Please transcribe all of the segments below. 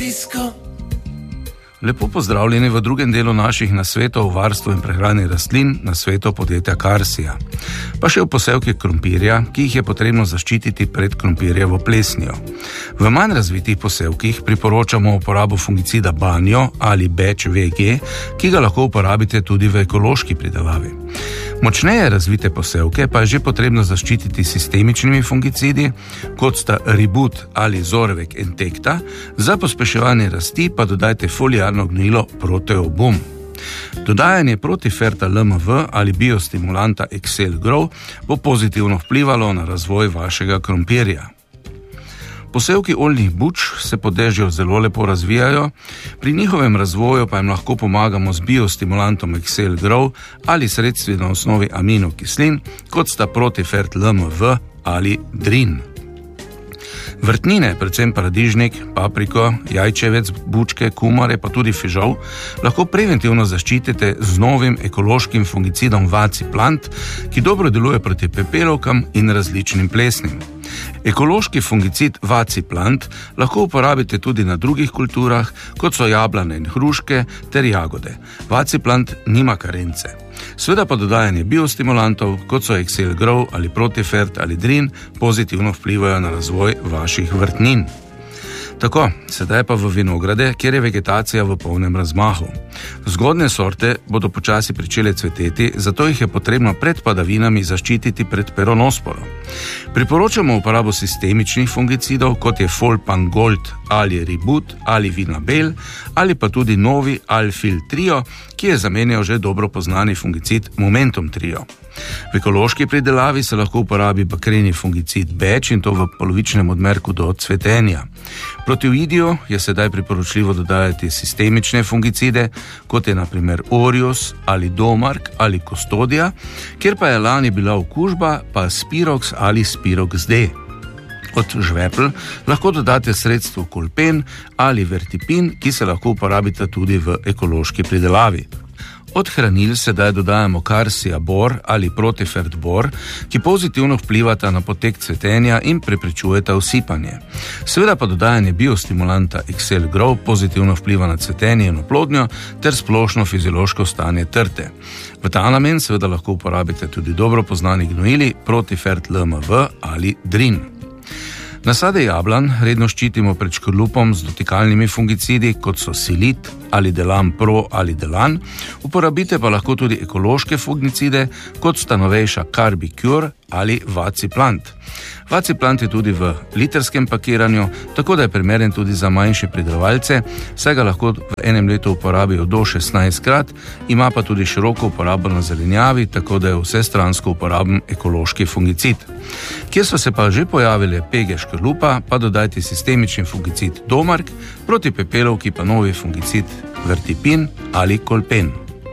disco. Lepo pozdravljeni v drugem delu naših nasvetov o varstvu in prehrani rastlin na svetu podjetja Karsija. Pa še o posevkih krompirja, ki jih je potrebno zaščititi pred krompirjevo plesnijo. V manj razvitih posevkih priporočamo uporabo fungicida Banjo ali Beč VG, ki ga lahko uporabite tudi v ekološki pridelavi. Močneje razvite posevke pa je že potrebno zaščititi s sistemičnimi fungicidi, kot sta Ribut ali Zorvek Entekta, za pospeševanje rasti pa dodajte foliarno gnojilo Proteobum. Dodajanje Protiferta LMV ali biostimulanta Excel Grow bo pozitivno vplivalo na razvoj vašega krompirja. Posevki oljnih buč se po dežju zelo lepo razvijajo, pri njihovem razvoju pa jim lahko pomagamo z biostimulantom Excel Grow ali sredstvi na osnovi aminokislin, kot sta Protifert LMV ali Drin. Vrtnine, predvsem paradižnik, papriko, jajčevec, bučke, kumare pa tudi fižol, lahko preventivno zaščitite z novim ekološkim fungicidom Vaciplant, ki dobro deluje proti pepelovkam in različnim plesnim. Ekološki fungicid Vaciplant lahko uporabite tudi na drugih kulturah, kot so jablane in hruške ter jagode. Vaciplant nima karence. Seveda pa dodajanje biostimulantov, kot so Excel Grow ali Protifert ali Drin, pozitivno vplivajo na razvoj vaših vrtnin. Tako, sedaj pa v vinograde, kjer je vegetacija v polnem razmahu. Zgodne sorte bodo počasi pričele cveteti, zato jih je potrebno pred padavinami zaščititi pred peronosporo. Priporočamo uporabo sistemičnih fungicidov, kot je Folpan Gold ali Ribut ali Vinabel, ali pa tudi novi Alfil Trio, ki je zamenjal že dobro poznani fungicid Momentum Trio. V ekološki pridelavi se lahko uporabi bakreni fungicid Beč in to v polovičnem odmerku do cvetenja. Proti oidiju je sedaj priporočljivo dodajati sistemične fungicide, kot je na primer Orius ali Domark ali Custodia, kjer pa je lani bila okužba pa Spirox ali Spirox D. Kot žvepl lahko dodate sredstvo Kolpen ali Vertipin, ki se lahko uporabita tudi v ekološki pridelavi. Od hranil sedaj dodajamo Karsija Bor ali Protifert Bor, ki pozitivno vplivata na potek cvetenja in preprečujeta usipanje. Seveda pa dodajanje biostimulanta Excel Grow pozitivno vpliva na cvetenje in oplodnjo ter splošno fiziološko stanje trte. V ta namen seveda lahko uporabite tudi dobro poznani gnojili Protifert LMV ali Drin. Nasade jablan redno ščitimo pred škrlupom z dotikalnimi fungicidi, kot so Silit ali Delan Pro ali Delan, uporabite pa lahko tudi ekološke fungicide, kot sta novejša Carbicure ali Vaciplant. Vaciplant je tudi v literskem pakiranju, tako da je primeren tudi za manjše pridelovalce, saj ga lahko v enem letu uporabijo do 16 krat, ima pa tudi široko uporabo na zelenjavi, tako da je vsestransko uporaben ekološki fungicid. Kjer so se pa že pojavile pege škrlupa, pa dodajte sistemični fungicid Domark, proti pepelovki pa novi fungicid Vertipin ali Kolpen.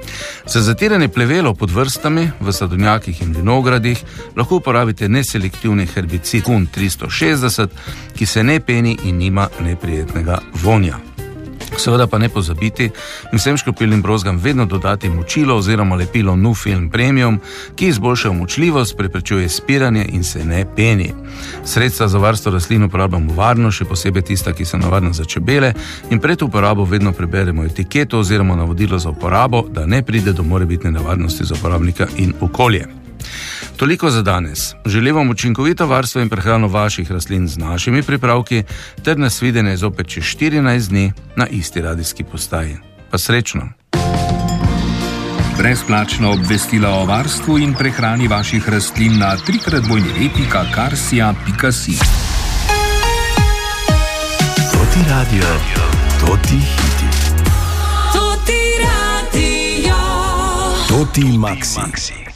Za zatiranje plevelov pod vrstami v sadovnjakih in vinogradih lahko uporabite neselektivni herbicid Kun 360, ki se ne peni in nima neprijetnega vonja. Seveda pa ne pozabiti in vsem škropilnim brozgam vedno dodati močilo oziroma lepilo Nufilm Premium, ki izboljša močljivost, preprečuje spiranje in se ne peni. Sredstva za varstvo rastlin uporabljamo varno, še posebej tista, ki so nevarna za čebele, in pred uporabo vedno preberemo etiketo oziroma navodilo za uporabo, da ne pride do morebitne nevarnosti za uporabnika in okolje. Toliko za danes. Želim vam učinkovito varstvo in prehrano vaših rastlin z našimi pripravki ter nas videnje zopet čez 14 dni na isti radijski postaji. Pa srečno! Brezplačna obvestila o varstvu in prehrani vaših rastlin na www.karsija.si. Toti radio, toti hiti. Toti radio, Toti maxi.